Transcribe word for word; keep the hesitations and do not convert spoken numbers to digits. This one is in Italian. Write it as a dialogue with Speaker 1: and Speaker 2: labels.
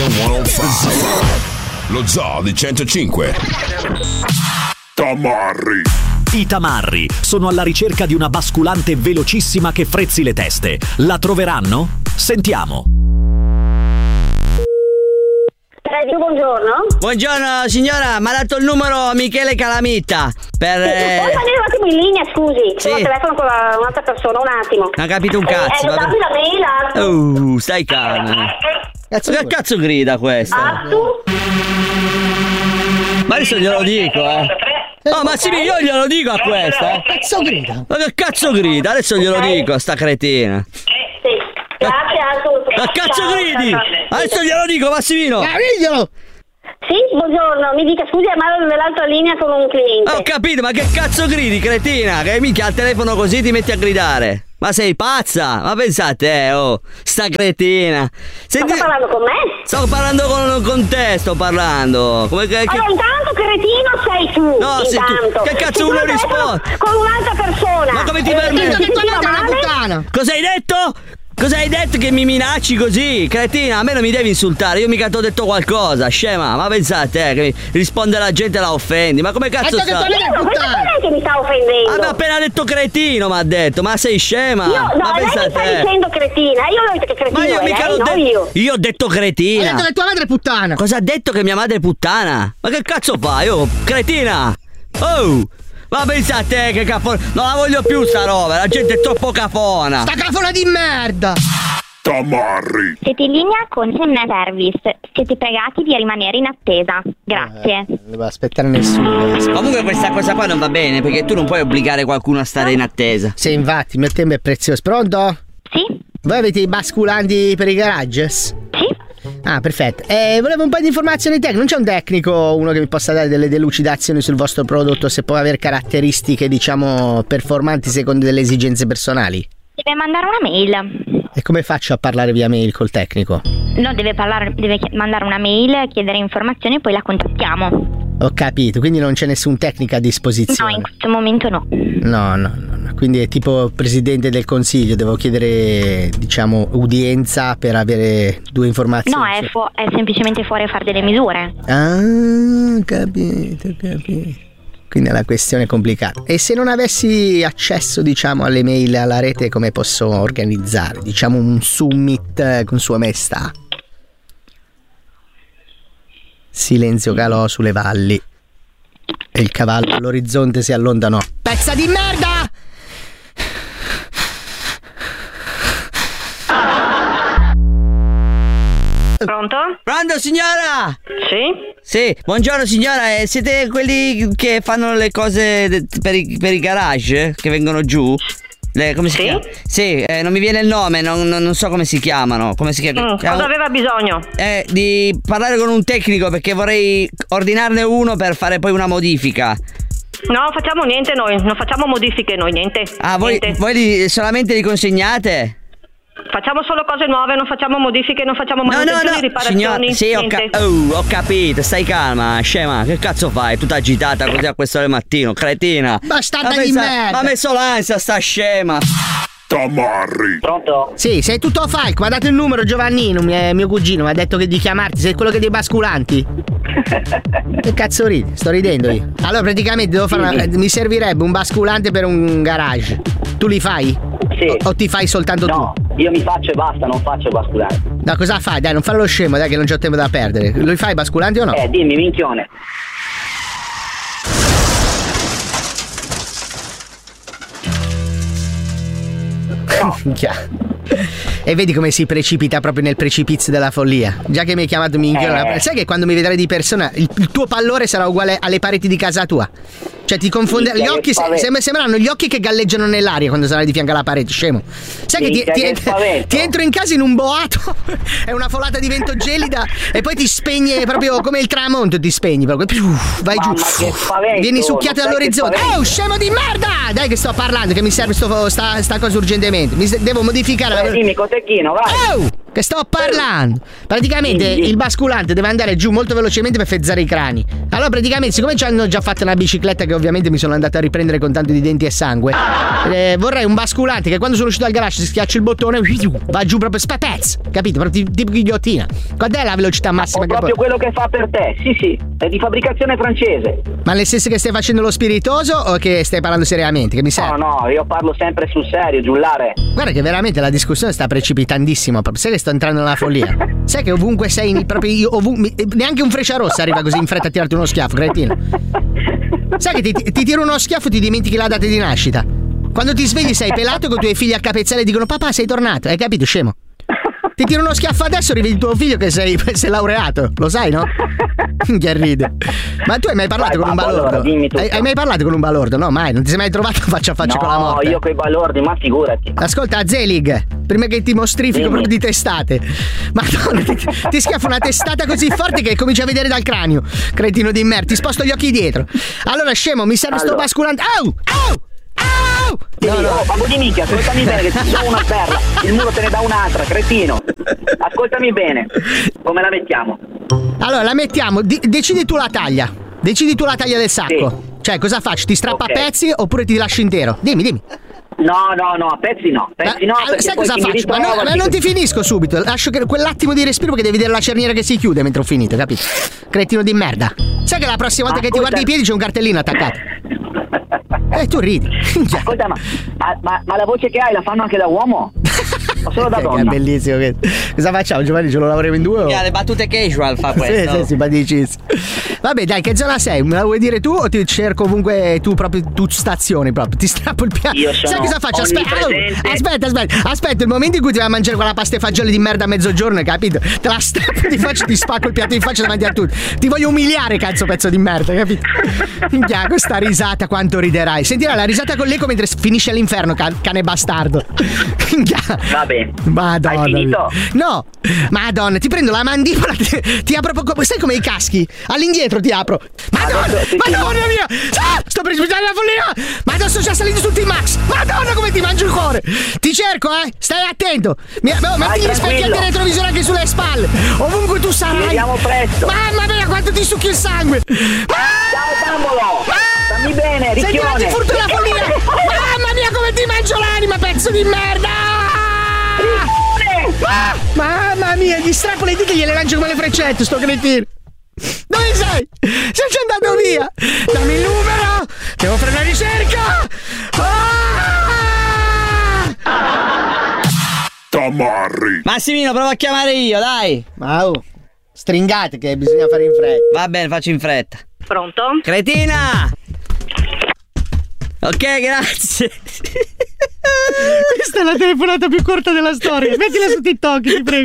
Speaker 1: centocinque. Lo Zoo di centocinque. Tamarri.
Speaker 2: I tamarri sono alla ricerca di una basculante velocissima che frezzi le teste. La troveranno? Sentiamo.
Speaker 3: Radio, buongiorno.
Speaker 4: Buongiorno signora, mi ha dato il numero Michele Calamita per...
Speaker 3: Eh... Poi un attimo in linea, scusi.
Speaker 4: Sì.
Speaker 3: Ho telefono con la, un'altra persona, un attimo.
Speaker 4: Non ha capito un cazzo.
Speaker 3: Eh, eh, dammi la mail, Attu.
Speaker 4: Uh, stai calma. Cazzo, che cazzo grida questa?
Speaker 3: Attu.
Speaker 4: Ma adesso glielo dico, eh. Oh, ma sì, io glielo dico a questa, eh.
Speaker 5: Cazzo grida?
Speaker 4: Ma che cazzo grida? Adesso glielo dico a sta cretina.
Speaker 3: Sì. Grazie, Attu.
Speaker 4: Ma cazzo gridi? Adesso glielo dico, Massimino.
Speaker 5: Diglielo.
Speaker 3: Sì, buongiorno, mi dica scusi, ma nell'altra linea con un cliente.
Speaker 4: Ho capito, ma che cazzo gridi, cretina? Che mica al telefono così ti metti a gridare. Ma sei pazza? Ma pensate, eh, oh, sta cretina. Senti...
Speaker 3: Sta parlando con me?
Speaker 4: Sto parlando con, con te, sto parlando. Come che, che...
Speaker 3: Allora, intanto cretino sei tu.
Speaker 4: No, sei tu. Che cazzo uno risponde?
Speaker 3: Con un'altra persona.
Speaker 4: Ma come ti
Speaker 3: eh,
Speaker 4: permetti?
Speaker 3: Che tua madre è una
Speaker 5: puttana.
Speaker 4: Cosa hai detto? Cosa hai detto che mi minacci così? Cretina, a me non mi devi insultare, io mica ti ho detto qualcosa, scema. Ma pensate, eh, che risponde la gente e la offendi. Ma come cazzo sta?
Speaker 3: Ma questa è che mi sta offendendo.
Speaker 4: Ah, mi ha appena detto cretino, mi ha detto, ma sei scema?
Speaker 3: Io, no,
Speaker 4: ma
Speaker 3: lei mi sta
Speaker 4: eh.
Speaker 3: dicendo cretina, io l'ho detto che cretino
Speaker 4: ma io
Speaker 3: è
Speaker 4: mica
Speaker 3: lei,
Speaker 4: l'ho
Speaker 3: no
Speaker 4: detto.
Speaker 3: io.
Speaker 4: Io ho detto cretina.
Speaker 5: Ho detto che tua madre è puttana.
Speaker 4: Cosa ha detto che mia madre è puttana? Ma che cazzo fai? Oh, cretina! Oh! Ma pensate che cafona. Non la voglio più sta roba, la gente è troppo cafona.
Speaker 5: Sta cafona di merda!
Speaker 1: Tamarri.
Speaker 6: Siete in linea con M Service. Siete pregati di rimanere in attesa. Grazie.
Speaker 5: Eh, non devo aspettare nessuno.
Speaker 4: Comunque questa cosa qua non va bene, perché tu non puoi obbligare qualcuno a stare in attesa.
Speaker 5: Sì, infatti, il mio tempo è prezioso. Pronto?
Speaker 6: Sì?
Speaker 5: Voi avete i basculanti per i garages?
Speaker 6: Sì?
Speaker 5: Ah, perfetto. Eh, volevo un po' di informazioni tecniche. Non c'è un tecnico, uno che mi possa dare delle delucidazioni sul vostro prodotto, se può avere caratteristiche, diciamo, performanti secondo delle esigenze personali?
Speaker 6: Deve mandare una mail.
Speaker 5: E come faccio a parlare via mail col tecnico?
Speaker 6: No, deve parlare, deve mandare una mail, chiedere informazioni e poi la contattiamo.
Speaker 5: Ho capito, quindi non c'è nessun tecnico a disposizione.
Speaker 6: No, in questo momento no.
Speaker 5: No, no, no, no. Quindi è tipo presidente del consiglio, devo chiedere, diciamo, udienza per avere due informazioni.
Speaker 6: No, è, fu- è semplicemente fuori a fare delle misure.
Speaker 5: Ah, capito, capito. Quindi è una questione complicata. E se non avessi accesso, diciamo, alle mail e alla rete, come posso organizzare, diciamo, un summit con Sua Maestà? Silenzio calò sulle valli e il cavallo all'orizzonte si allontanò. Pezza di merda!
Speaker 3: Pronto?
Speaker 4: Pronto signora?
Speaker 3: Sì?
Speaker 4: Sì, buongiorno signora, eh, siete quelli che fanno le cose de- per, i, per i garage, che vengono giù? Le, come si
Speaker 3: Sì?
Speaker 4: chiama? Sì, eh, non mi viene il nome, non, non, non so come si chiamano. Come si chiama?
Speaker 3: Mm, cosa aveva bisogno?
Speaker 4: Eh, di parlare con un tecnico, perché vorrei ordinarne uno per fare poi una modifica.
Speaker 3: No, facciamo niente noi, non facciamo modifiche noi, niente.
Speaker 4: Ah, voi,
Speaker 3: niente.
Speaker 4: voi li, solamente li consegnate?
Speaker 3: Facciamo solo cose nuove, non facciamo modifiche, non facciamo
Speaker 4: No, no,
Speaker 3: manutenzioni,
Speaker 4: no,
Speaker 3: riparazioni.
Speaker 4: signora, sì, ho,
Speaker 3: niente.
Speaker 4: ca- oh, ho capito, stai calma, scema, che cazzo fai? Tutta agitata così a quest'ora del mattino, cretina.
Speaker 5: Bastarda
Speaker 4: Ma
Speaker 5: di
Speaker 4: pensa-
Speaker 5: merda.
Speaker 4: Ma ha messo l'ansia sta scema.
Speaker 1: Tamarri.
Speaker 7: Pronto?
Speaker 5: Sì, sei tutto falco, mi ha dato il numero Giovannino, mio, mio cugino, mi ha detto che di chiamarti, sei quello che dei basculanti. Che cazzo ridi? Sto ridendo io. Allora praticamente devo fare una, mi servirebbe un basculante per un garage. Tu li fai?
Speaker 7: Sì.
Speaker 5: O, o ti fai soltanto
Speaker 7: No,
Speaker 5: tu?
Speaker 7: io mi faccio e basta, non faccio basculante.
Speaker 5: No, cosa fai? Dai, non fare lo scemo, dai che non c'ho tempo da perdere. Lo fai basculanti o no?
Speaker 7: Eh, dimmi, minchione.
Speaker 5: Minchia. E vedi come si precipita proprio nel precipizio della follia. Già che mi hai chiamato minchione,
Speaker 7: Eh.
Speaker 5: sai che quando mi vedrai di persona il, il tuo pallore sarà uguale alle pareti di casa tua. Cioè ti confonde
Speaker 7: Minchia,
Speaker 5: gli occhi,
Speaker 7: che
Speaker 5: se-
Speaker 7: spavento.
Speaker 5: sem- sembreranno gli occhi che galleggiano nell'aria quando sarai di fianco alla parete, scemo. Sai
Speaker 7: Minchia,
Speaker 5: che, ti,
Speaker 7: che
Speaker 5: ti,
Speaker 7: spavento.
Speaker 5: ti entro in casa in un boato, è una folata di vento gelida e poi ti spegne proprio come il tramonto, ti spegni proprio. Più, vai
Speaker 7: Mamma,
Speaker 5: giù.
Speaker 7: che spavento,
Speaker 5: Vieni succhiato
Speaker 7: non sai
Speaker 5: dall'orizzonte.
Speaker 7: che spavento.
Speaker 5: Oh, scemo di merda! Dai che sto parlando, che mi serve sto, sta, sta cosa urgentemente. Mi se- devo modificare la
Speaker 7: Eh, dimmi, cotechino, vai.
Speaker 5: Oh, che sto parlando. Praticamente
Speaker 7: Dimmi, dimmi.
Speaker 5: il basculante deve andare giù molto velocemente per fezzare i crani. Allora praticamente siccome ci hanno già fatto una bicicletta che ovviamente mi sono andato a riprendere con tanto di denti e sangue, Eh, vorrei un basculante che quando sono uscito dal garage si schiaccia il bottone, va giù proprio spapez, capito? Proprio tipo ghigliottina. Quant'è la velocità massima?
Speaker 7: Ho
Speaker 5: che
Speaker 7: proprio
Speaker 5: può...
Speaker 7: quello che fa per te, sì sì, è di fabbricazione francese.
Speaker 5: Ma nel senso che stai facendo lo spiritoso o che stai parlando seriamente? Che mi serve?
Speaker 7: No, no, io parlo sempre sul serio, giullare.
Speaker 5: Guarda che veramente la discussione sta precipitandissimo. Sai che sto entrando nella follia? Sai che ovunque sei, proprio io, ovun... neanche un Frecciarossa arriva così in fretta a tirarti uno schiaffo, cretino. Sai che ti, ti, ti tiro uno schiaffo e ti dimentichi la data di nascita. Quando ti svegli sei pelato con i tuoi figli a capezzale e dicono papà sei tornato, hai capito scemo? Ti tiro uno schiaffo adesso e rivedi tuo figlio che sei, sei laureato, lo sai no? Che ride. Ma tu hai mai parlato
Speaker 7: Vai,
Speaker 5: con
Speaker 7: babbo,
Speaker 5: un balordo?
Speaker 7: allora, dimmi tutto.
Speaker 5: hai, hai mai parlato con un balordo? No mai, non ti sei mai trovato faccia a faccia
Speaker 7: No,
Speaker 5: con la morte?
Speaker 7: io coi balordi, ma figurati.
Speaker 5: Ascolta Zelig, prima che ti mostrifico
Speaker 7: Dimmi.
Speaker 5: proprio di testate. Madonna, ti, ti schiaffo una testata così forte che cominci a vedere dal cranio. Cretino di merda, ti sposto gli occhi dietro. Allora scemo, mi serve sto
Speaker 7: Allora.
Speaker 5: basculante. Au! Au! Au!
Speaker 7: Sì, oh, babbo di minchia, ascoltami bene che ti do una perla. Il muro te ne dà un'altra, cretino. Ascoltami bene. Come la mettiamo?
Speaker 5: Allora la mettiamo, di- decidi tu la taglia. Decidi tu la taglia del sacco. Cioè, cosa faccio? Ti strappa
Speaker 7: Ok.
Speaker 5: a pezzi oppure ti lascio intero? Dimmi, dimmi.
Speaker 7: No, no, no, a pezzi no. Pezzi no,
Speaker 5: Ma-
Speaker 7: perché
Speaker 5: sai
Speaker 7: poi
Speaker 5: cosa
Speaker 7: chi mi
Speaker 5: faccio? Ma, no-
Speaker 7: ritrova
Speaker 5: ma
Speaker 7: ti-
Speaker 5: non ti finisco subito. Lascio che- quell'attimo di respiro perché devi vedere la cerniera che si chiude mentre ho finito, capito? Cretino di merda. Sai che la prossima volta
Speaker 7: Ma
Speaker 5: che ti guardi i
Speaker 7: ascolta-
Speaker 5: piedi c'è un cartellino attaccato. E eh, tu ridi.
Speaker 7: Ascolta, ma, ma, ma, ma la voce che hai la fanno anche da uomo? O solo da
Speaker 5: Che
Speaker 7: donna?
Speaker 5: è bellissimo. Che... Cosa facciamo, Giovanni? Ce lo lavoriamo in due? O...
Speaker 4: Yeah, le battute casual fa questo.
Speaker 5: Sì, sì, simpaticissimo. Vabbè, dai, che zona sei? Me la vuoi dire tu o ti cerco ovunque tu proprio tu stazioni proprio? Ti strappo il piano.
Speaker 7: Io sono
Speaker 5: Sai cosa faccio? Aspetta,
Speaker 7: onnipresente.
Speaker 5: aspetta, aspetta, aspetta, il momento in cui ti vai a mangiare quella pasta e fagioli di merda a mezzogiorno, hai capito? Te la strappo di faccia, ti spacco il piatto in faccia davanti a tutti. Ti voglio umiliare, cazzo, pezzo di merda, capito? Minchia, questa risata quanto riderai. Sentirai la risata con l'eco mentre finisce all'inferno, can- cane bastardo. Minchia.
Speaker 7: Vabbè.
Speaker 5: Madonna.
Speaker 7: Hai finito?
Speaker 5: No, Madonna, ti prendo la mandibola, ti, ti apro proprio, sai come i caschi? All'indietro ti apro. Madonna,
Speaker 7: Adesso, sì, sì,
Speaker 5: Madonna mia! Ah, sto precipitando la follia! Ma adesso sto salendo tutti i max! Madonna, come ti mangio il cuore! Ti cerco, eh! Stai attento! Mi, oh, metti gli specchi
Speaker 7: tranquillo.
Speaker 5: antiretrovisore anche sulle spalle! Ovunque tu
Speaker 7: Ci
Speaker 5: sarai!
Speaker 7: vediamo presto.
Speaker 5: Mamma mia, quanto ti succhi il sangue! Ah!
Speaker 7: Ciao bambolo. Stammi bene,
Speaker 5: Senti, oggi
Speaker 7: ricchione.
Speaker 5: furto la follia! Mamma mia, come ti mangio l'anima, pezzo di merda! Ah, mamma mia, gli strappo le dita e gliele lancio come le freccette, sto cretino. Dove sei? Sei già andato via? Dammi il numero! Devo fare una ricerca! Ah!
Speaker 1: Tamarri.
Speaker 4: Massimino, prova a chiamare io, dai.
Speaker 5: Ma oh, stringate che bisogna fare in fretta.
Speaker 4: Va bene, faccio in fretta.
Speaker 3: Pronto?
Speaker 4: Cretina! Ok, grazie.
Speaker 5: Questa è la telefonata più corta della storia. Mettila su TikTok, ti prego.